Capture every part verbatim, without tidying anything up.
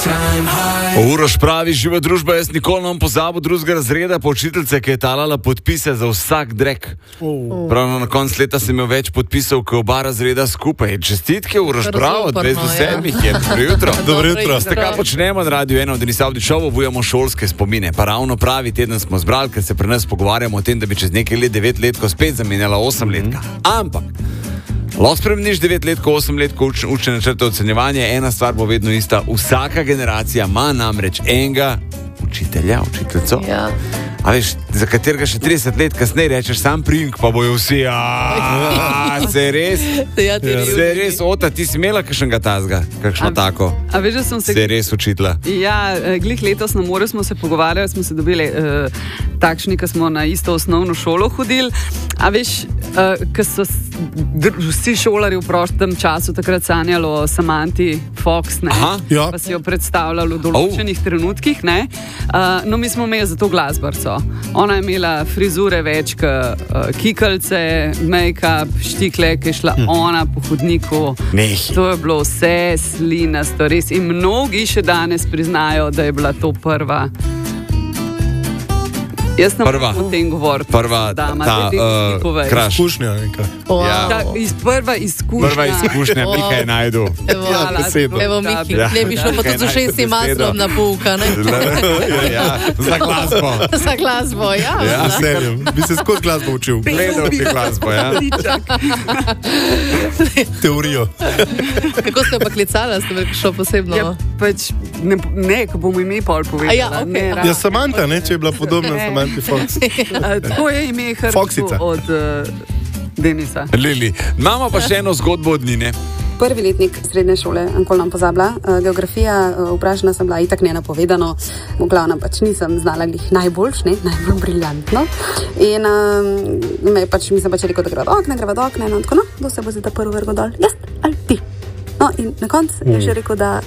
Uroš pravi, živa družba, jaz nikoli ne bom pozabil drugega razreda po učiteljice, ki je talala podpise za vsak drek. Oh. Pravno na koncu leta sem imel več podpisov, kot oba razreda skupaj. Čestitke, Uroš, bravo, dvajset do sedmih je. Dobro jutro. Dobro jutro. Tako počnemo na Radiu ena, v Denis Avdićevu obujamo šolske spomine. Pa ravno pravi teden smo zbrali, ker se pri nas pogovarjamo o tem, da bi čez nekaj let devet letko spet zamenjala osem letka. Ampak lahko spremeniš devet let, ko osem let, ko uč, učne načrte ocenjevanje, ena stvar bo vedno ista. Vsaka generacija ima namreč enega učitelja, učiteljico. Ja. A veš, za katerega še trideset let kasneje rečeš sam priimk, pa bojo vsi, aaa, se res, Ja, se res, Ota, ti si imela kakšnega tazga, kakšno A- tako, A veš, da sem se... se res učitla. Ja, eh, glih letos na morju smo se pogovarjali, smo se dobili uh, takšni, ki smo na isto osnovno šolo hodili. A veš, uh, ko so s- dr- vsi šolari v prostem času takrat sanjali o Samanti Fox, ne? Aha, ja. Pa si jo predstavljali v določenih oh. trenutkih, ne? Uh, no, mi smo imeli za to glasbarco. Ona je imela frizure več kot uh, kikalice, make-up, štikle, ki je šla hm. ona po hodniku. Nehi. To je bilo vse slinasto, res. In mnogi še danes priznajo, da je bila to prva. Jaz ne Prva. morem o tem govoriti. Prva, Dama, ta, daj ti uh, ti povej. kraš. Izkušnja neka. Wow. Ja. Ta, iz, prva izkušnja. Prva izkušnja, Wow. Mika je najdu. Evo, Ja, besedo. evo Miki, Ja. ne bi šlo pa tudi z ušesnim maslom na pouka, ne? ja, ja, za glasbo. Za glasbo, ja. Ja. Z veseljem. Bi se skozi glasbo učil. Gledal bi glasbo, ja. Teorijo. Kako ste pa klicala, ste rekli šlo posebno? Ja, pač, ne, ne, ko bomo ime pol povedali. A ja, okej. ne, Ja, Samantha, ne, če je bila podobna Samanthi Fox. A, tako je ime Hrvatsko Foksica. od uh, Denisa. Lili, imamo pa še eno zgodbo od Nine. Prvi letnik srednje šole, nikoli nam pozabila, uh, geografija, uh, vprašana sem bila itak nenapovedano, v glavnem pač nisem znala glih najboljš, ne, najbolj briljantno. In um, me je pač, mislim pač rekel, da greva do okna, greva do okna, in on tako, no, kdo se bo zdaj ta prvo vrgo dol, jaz ali ti? No, in na koncu je že rekel, da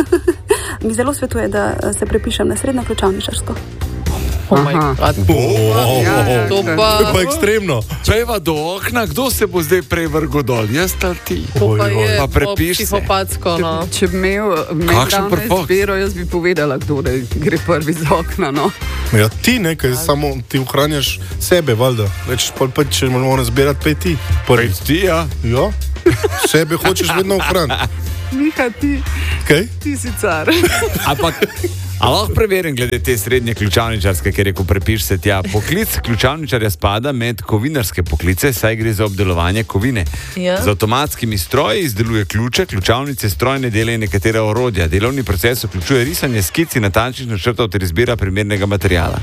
mi zelo svetuje, da uh, se prepišem na srednjo ključavničarsko. Oh my God. Oh, Ja, ja, To To je pa, pa ekstremno. Pejva do okna, kdo se bo zdaj prej vrgel dol, jaz ali ti? to pa je Pa prepiš se. psihopatsko, no. Če bi imel Kakšen medravno prepok? izbiro, jaz bi povedala, kdo da gre prvi z okna. No. Ja, ti ne, ker samo ti ohranjaš sebe, valjda. Več pa pa če moramo zbirati, pej ti. Prvi. Ti, ja. Ja, sebe hočeš vedno ohraniti. Miha, ti, Kaj? ti si car. Ampak, a lahko preverim glede te srednje ključavničarske, ker rekel, prepiš se tja. Poklic ključavničarja spada med kovinarske poklice, saj gre za obdelovanje kovine. Ja. Z avtomatskimi stroji izdeluje ključe, ključavnice, strojne dele in nekatera orodja. Delovni proces vključuje risanje skic in natančnih načrtov ter izbira primernega materiala.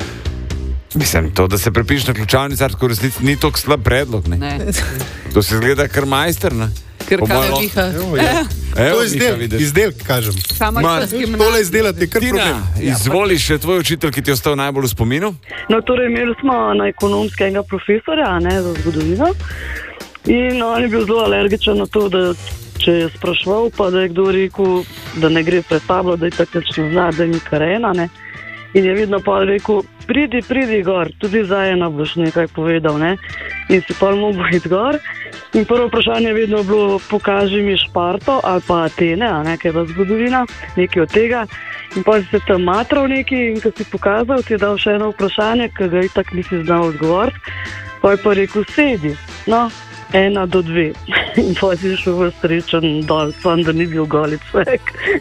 Mislim, to, da se prepiš na ključavničarsko, v resnici ni tako slab predlog. Ne? Ne. To se zgleda kar majster. Ne? Ker Po kaj mojem- Kaj Miha? Evo, ja. Evo, To je Mika, izdelek, vidiš. izdelek, kažem. Sama Ma, čas gimnazije. Tole izdelati je kar Tina, problem. izvoli še tvoj učitelj, ki ti je ostal najbolj v spominu. No, torej, imeli smo na ekonomskega profesorja, a ne za zgodovino. In on je bil zelo alergičen na to, da če je sprašval, pa da je kdo rekel, da ne gre pred tablo, da je tako ne zna, da ni karena. Ne. In je vedno pa rekel, pridi, pridi gor, tudi za eno boš nekaj povedal. Ne. In si pa mogel iti gor. In prvo vprašanje je vedno bilo, pokaži mi Šparto ali pa Atene, a ne, kaj je pa zgodovina, nekaj od tega. In pa si se tam matral neki in ko si pokazal, ti je dal še eno vprašanje, ki ga itak nisi znal odgovoriti. Pa je pa rekel, sedi, no, ena do dve. In pa si šel v srečen dol, sam da ni bil golic vek.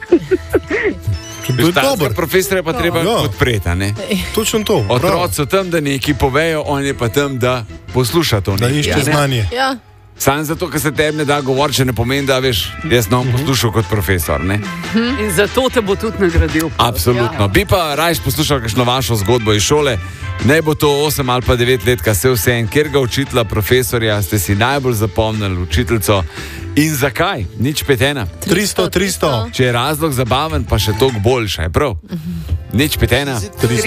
To je dobro. Profesor je pa treba Ja. podpreti, a ne? Točno to. bravo. Otroci so tam, da nekaj povejo, on je pa tam, da posluša to. Da nekaj, išče a ne? znanje. Ja. Sam zato, ker se tebi ne da govoriti, še ne pomeni, da veš, jaz ne bom poslušal kot profesor. Ne? In zato te bo tudi nagradil. Absolutno. Bi pa rajš poslušal kakšno vašo zgodbo iz šole. Ne bo to osem ali pa devet let, kaj se vse en, kjer ga učitla, profesorja ste si najbolj zapomnili, učiteljico. In zakaj? Nič pet ena. tristo, tristo. Če je razlog zabaven, pa še toliko boljša, je prav? Nič pet ena.